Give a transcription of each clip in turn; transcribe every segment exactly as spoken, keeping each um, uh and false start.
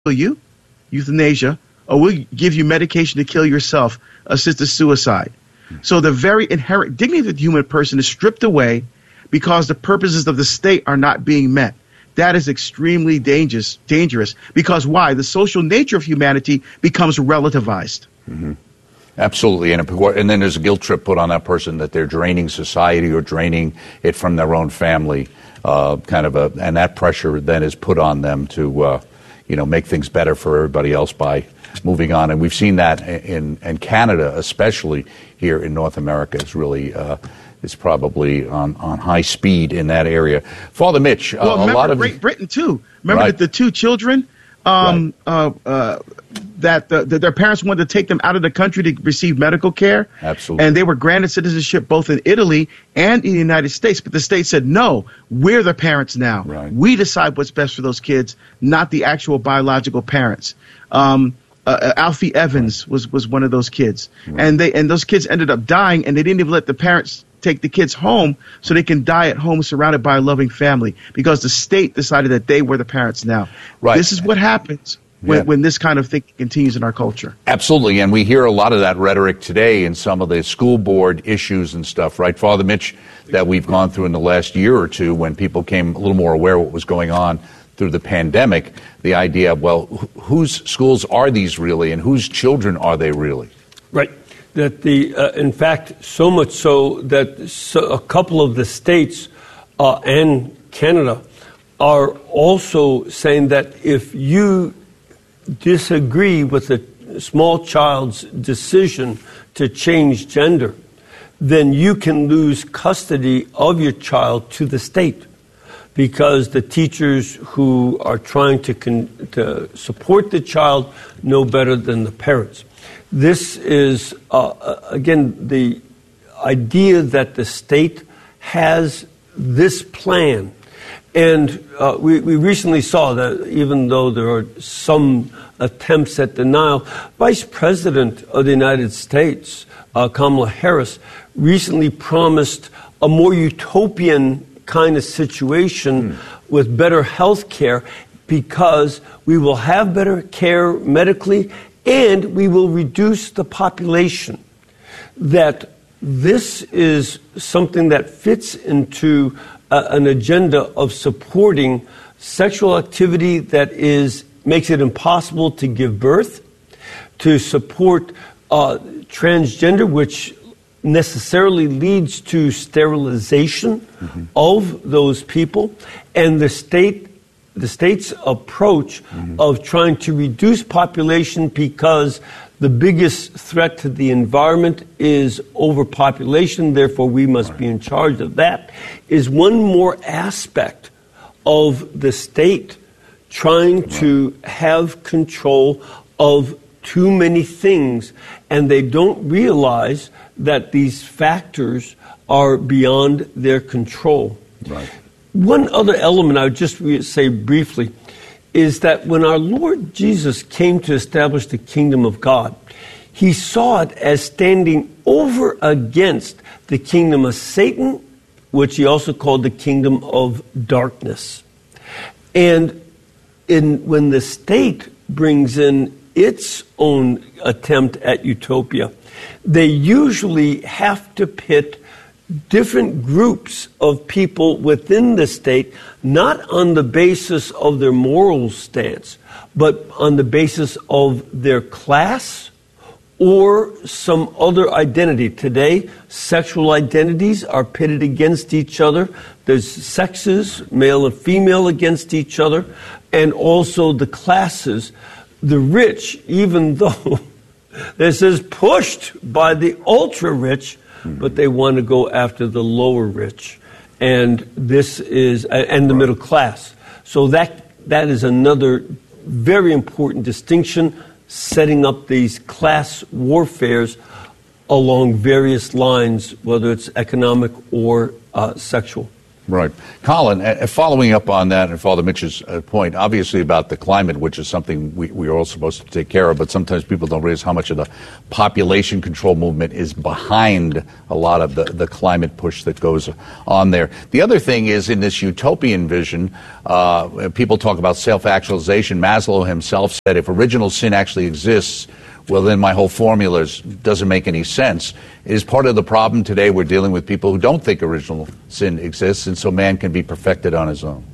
kill you, euthanasia, or we'll give you medication to kill yourself, assisted suicide. So the very inherent dignity of the human person is stripped away because the purposes of the state are not being met. That is extremely dangerous, dangerous because why? The social nature of humanity becomes relativized. Mm-hmm. Absolutely. And, and then there's a guilt trip put on that person that they're draining society or draining it from their own family, uh, kind of a, and that pressure then is put on them to, uh, you know, make things better for everybody else by moving on. And we've seen that in, in Canada, especially here in North America, is really uh, is probably on, on high speed in that area. Father Mitch, well, uh, a lot of Great Britain too. Remember right. that the two children um, right. uh, uh, that, the, that their parents wanted to take them out of the country to receive medical care. Absolutely. And they were granted citizenship both in Italy and in the United States. But the state said, no, we're the parents now. Right. We decide what's best for those kids, not the actual biological parents. Um, uh, Alfie Evans was, was one of those kids. Right. And they and those kids ended up dying, and they didn't even let the parents take the kids home so they can die at home surrounded by a loving family because the state decided that they were the parents now. Right. This is what happens when, yeah. when this kind of thing continues in our culture. Absolutely. And we hear a lot of that rhetoric today in some of the school board issues and stuff, right, Father Mitch, that we've gone through in the last year or two when people came a little more aware of what was going on through the pandemic, the idea of, well, wh- whose schools are these really and whose children are they really? Right. That the, uh, in fact, so much so that so a couple of the states uh, and Canada are also saying that if you disagree with a small child's decision to change gender, then you can lose custody of your child to the state because the teachers who are trying to, con- to support the child know better than the parents. This is, uh, again, the idea that the state has this plan. And uh, we, we recently saw that even though there are some attempts at denial, Vice President of the United States, uh, Kamala Harris, recently promised a more utopian kind of situation mm. with better health care because we will have better care medically and we will reduce the population. That this is something that fits into uh, an agenda of supporting sexual activity that is makes it impossible to give birth, to support uh, transgender, which necessarily leads to sterilization mm-hmm. of those people, and the state the state's approach mm-hmm. of trying to reduce population because the biggest threat to the environment is overpopulation, therefore we must right. be in charge of that, is one more aspect of the state trying right. to have control of too many things, and they don't realize that these factors are beyond their control. Right. One other element I would just say briefly is that when our Lord Jesus came to establish the kingdom of God, he saw it as standing over against the kingdom of Satan, which he also called the kingdom of darkness. And in, when the state brings in its own attempt at utopia, they usually have to pit different groups of people within the state, not on the basis of their moral stance, but on the basis of their class or some other identity. Today, sexual identities are pitted against each other. There's sexes, male and female, against each other, and also the classes. The rich, even though this is pushed by the ultra-rich, but they want to go after the lower rich, and this is and the middle class. So that that is another very important distinction, setting up these class warfares along various lines, whether it's economic or uh, sexual. Right. Colin, uh, following up on that and Father Mitch's uh, point, obviously about the climate, which is something we, we are all supposed to take care of, but sometimes people don't realize how much of the population control movement is behind a lot of the, the climate push that goes on there. The other thing is, in this utopian vision, uh, people talk about self-actualization. Maslow himself said if original sin actually exists, well, then my whole formula doesn't make any sense. Is part of the problem today we're dealing with people who don't think original sin exists, and so man can be perfected on his own?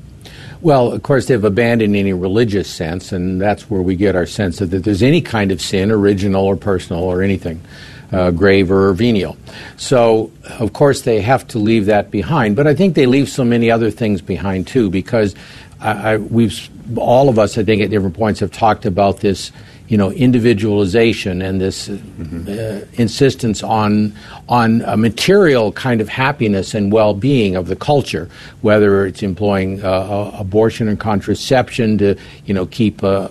Well, of course, they've abandoned any religious sense, and that's where we get our sense of that there's any kind of sin, original or personal or anything, uh, grave or venial. So, of course, they have to leave that behind. But I think they leave so many other things behind, too, because I, I, we've all of us, I think, at different points have talked about this, you know, individualization and this mm-hmm. uh, insistence on on a material kind of happiness and well-being of the culture, whether it's employing uh, abortion and contraception to, you know, keep a,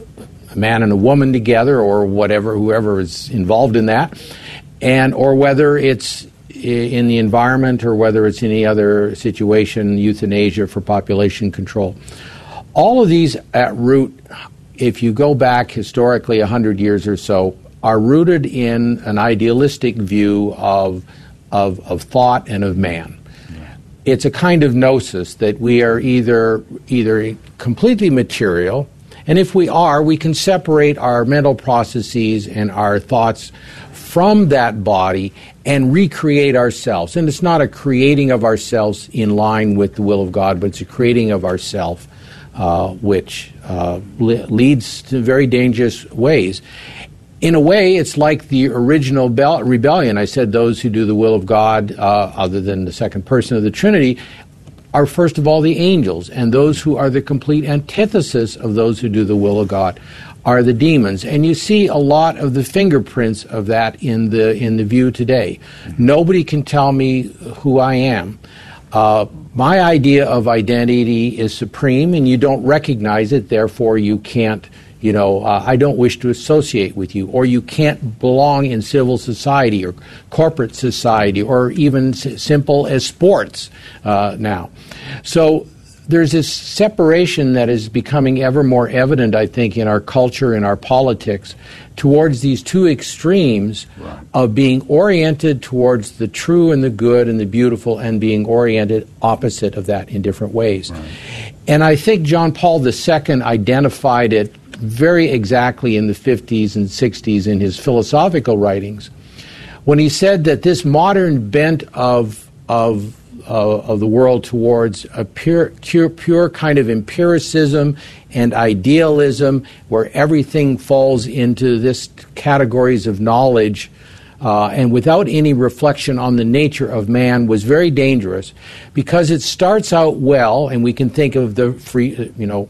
a man and a woman together, or whatever, whoever is involved in that, and or whether it's in the environment or whether it's any other situation, euthanasia for population control. All of these at root, if you go back historically a hundred years or so, are rooted in an idealistic view of, of, of thought and of man. Yeah. It's a kind of gnosis that we are either, either completely material, and if we are, we can separate our mental processes and our thoughts from that body and recreate ourselves. And it's not a creating of ourselves in line with the will of God, but it's a creating of ourselves Uh, which uh, le- leads to very dangerous ways. In a way, it's like the original be- rebellion. I said those who do the will of God, uh, other than the second person of the Trinity, are first of all the angels, and those who are the complete antithesis of those who do the will of God are the demons. And you see a lot of the fingerprints of that in the in the view today. Mm-hmm. Nobody can tell me who I am. Uh, my idea of identity is supreme, and you don't recognize it, therefore you can't, you know, uh, I don't wish to associate with you, or you can't belong in civil society or corporate society, or even s- simple as sports uh, now. So there's this separation that is becoming ever more evident, I think, in our culture, in our politics, towards these two extremes right. of being oriented towards the true and the good and the beautiful, and being oriented opposite of that in different ways. Right. And I think John Paul the Second identified it very exactly in the fifties and sixties in his philosophical writings, when he said that this modern bent of of Uh, of the world towards a pure, pure, pure kind of empiricism and idealism, where everything falls into this categories of knowledge, uh, and without any reflection on the nature of man, was very dangerous, because it starts out well, and we can think of the free, you know,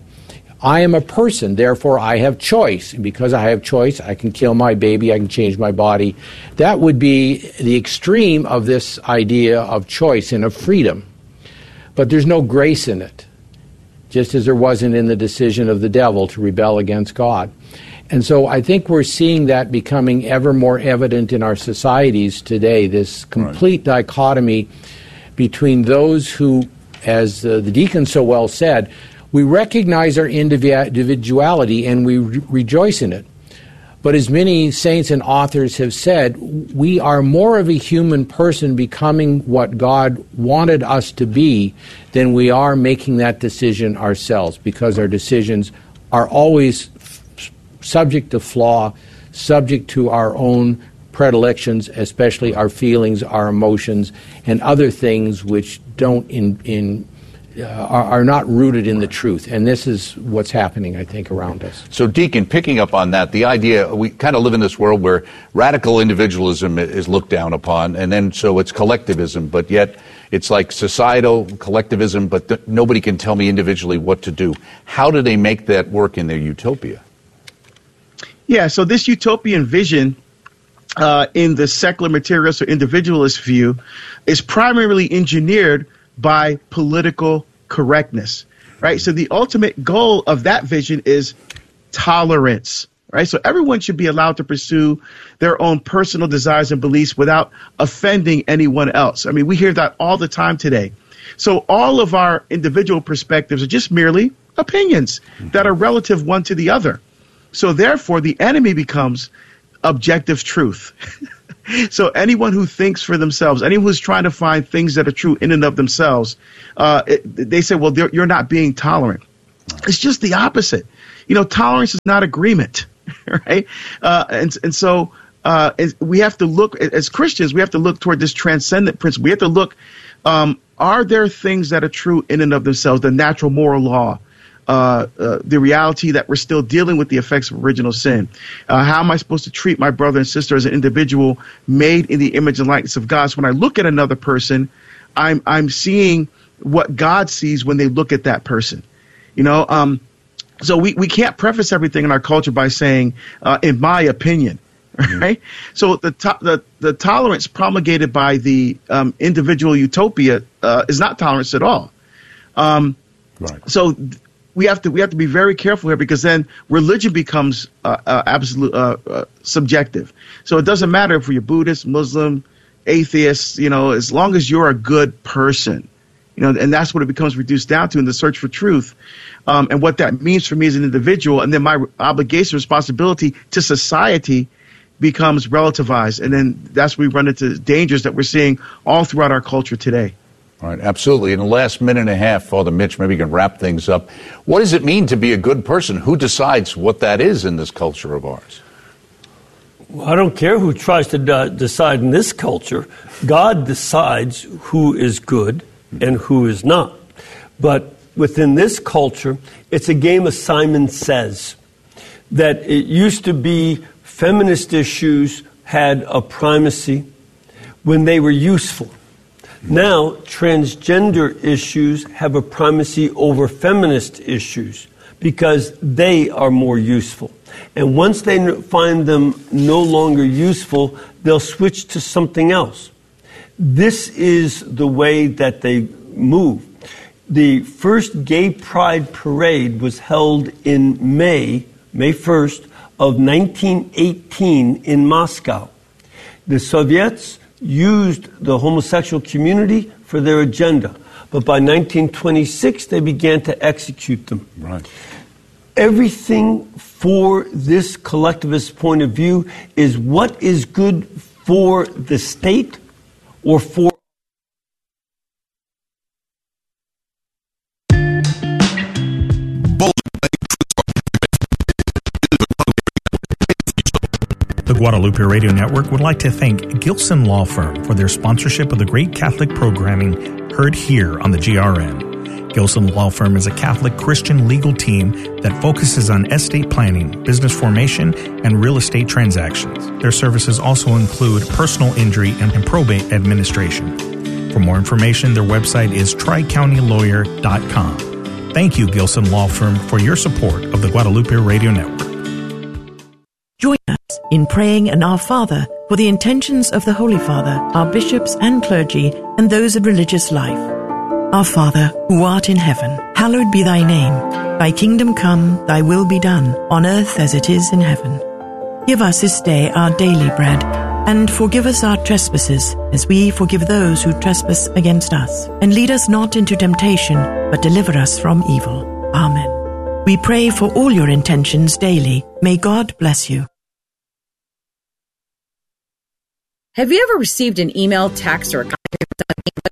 I am a person, therefore I have choice. And because I have choice, I can kill my baby, I can change my body. That would be the extreme of this idea of choice and of freedom. But there's no grace in it, just as there wasn't in the decision of the devil to rebel against God. And so I think we're seeing that becoming ever more evident in our societies today, this complete right. dichotomy between those who, as uh, the deacon so well said, we recognize our individuality and we re- rejoice in it. But as many saints and authors have said, we are more of a human person becoming what God wanted us to be than we are making that decision ourselves, because our decisions are always f- subject to flaw, subject to our own predilections, especially our feelings, our emotions, and other things which don't in, in Uh, are, are not rooted in the truth. And this is what's happening, I think, around us. So, Deacon, picking up on that, the idea, we kind of live in this world where radical individualism is looked down upon, and then so it's collectivism, but yet it's like societal collectivism, but th- nobody can tell me individually what to do. How do they make that work in their utopia? Yeah, so this utopian vision uh, in the secular materialist or individualist view is primarily engineered by political correctness, right? So the ultimate goal of that vision is tolerance, right? So everyone should be allowed to pursue their own personal desires and beliefs without offending anyone else. I mean, we hear that all the time today. So all of our individual perspectives are just merely opinions mm-hmm. that are relative one to the other. So therefore, the enemy becomes objective truth. So anyone who thinks for themselves, anyone who's trying to find things that are true in and of themselves, uh, it, they say, well, you're not being tolerant. It's just the opposite. You know, tolerance is not agreement, right? Uh, and, and so uh, we have to look, as Christians, we have to look toward this transcendent principle. We have to look, um, are there things that are true in and of themselves, the natural moral law? Uh, uh, the reality that we're still dealing with the effects of original sin. Uh, how am I supposed to treat my brother and sister as an individual made in the image and likeness of God? So when I look at another person, I'm I'm seeing what God sees when they look at that person. You know, um, so we, we can't preface everything in our culture by saying, uh, in my opinion, mm-hmm. right? So the, to- the the tolerance promulgated by the um, individual utopia uh, is not tolerance at all. Um, right. So. Th- We have to we have to be very careful here, because then religion becomes uh, uh, absolute uh, uh, subjective. So it doesn't matter if you're Buddhist, Muslim, atheist. You know, as long as you're a good person, you know, and that's what it becomes reduced down to in the search for truth, um, and what that means for me as an individual, and then my obligation, responsibility to society becomes relativized, and then that's where we run into dangers that we're seeing all throughout our culture today. All right, absolutely. In the last minute and a half, Father Mitch, maybe you can wrap things up. What does it mean to be a good person? Who decides what that is in this culture of ours? Well, I don't care who tries to de- decide in this culture. God decides who is good and who is not. But within this culture, it's a game of Simon Says. That it used to be feminist issues had a primacy when they were useful. Now, transgender issues have a primacy over feminist issues because they are more useful. And once they find them no longer useful, they'll switch to something else. This is the way that they move. The first Gay Pride Parade was held in May, May first of nineteen eighteen in Moscow. The Soviets used the homosexual community for their agenda. But by nineteen twenty-six, they began to execute them. Right. Everything for this collectivist point of view is what is good for the state or for The Guadalupe Radio Network would like to thank Gilson Law Firm for their sponsorship of the great Catholic programming heard here on the G R N. Gilson Law Firm is a Catholic Christian legal team that focuses on estate planning, business formation, and real estate transactions. Their services also include personal injury and probate administration. For more information, their website is tri county lawyer dot com. Thank you, Gilson Law Firm, for your support of the Guadalupe Radio Network. Join us in praying an Our Father for the intentions of the Holy Father, our bishops and clergy, and those of religious life. Our Father, who art in heaven, hallowed be thy name. Thy kingdom come, thy will be done, on earth as it is in heaven. Give us this day our daily bread, and forgive us our trespasses, as we forgive those who trespass against us. And lead us not into temptation, but deliver us from evil. Amen. We pray for all your intentions daily. May God bless you. Have you ever received an email, text, or a contact